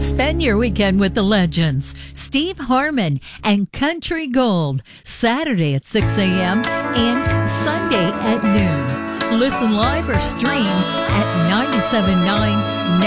Spend your weekend with the legends, Steve Harmon and Country Gold, Saturday at 6 a.m. and Sunday at noon. Listen live or stream at 97.9